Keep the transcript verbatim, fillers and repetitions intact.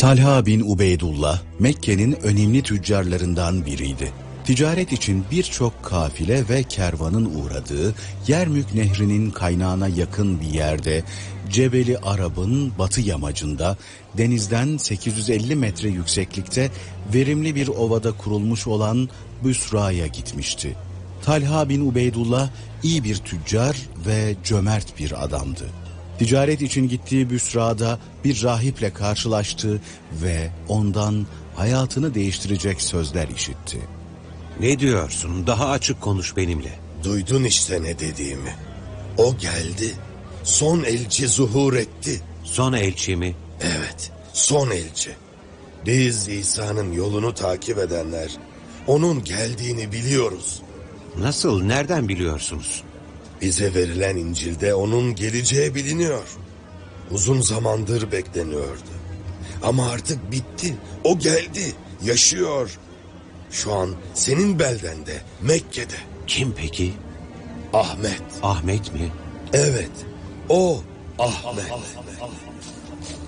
Talha bin Ubeydullah, Mekke'nin önemli tüccarlarından biriydi. Ticaret için birçok kafile ve kervanın uğradığı Yermük Nehri'nin kaynağına yakın bir yerde, Cebeli Arab'ın batı yamacında, denizden sekiz yüz elli metre yükseklikte verimli bir ovada kurulmuş olan Büsra'ya gitmişti. Talha bin Ubeydullah iyi bir tüccar ve cömert bir adamdı. Ticaret için gittiği Büsra'da bir rahiple karşılaştı ve ondan hayatını değiştirecek sözler işitti. Ne diyorsun? Daha açık konuş benimle. Duydun işte ne dediğimi. O geldi. Son elçi zuhur etti. Son elçi mi? Evet, son elçi. Biz İsa'nın yolunu takip edenler onun geldiğini biliyoruz. Nasıl? Nereden biliyorsunuz? Bize verilen İncil'de onun geleceği biliniyor. Uzun zamandır bekleniyordu. Ama artık bitti. O geldi. Yaşıyor. Şu an senin beldende, Mekke'de. Kim peki? Ahmet. Ahmet mi? Evet. O Ahmet.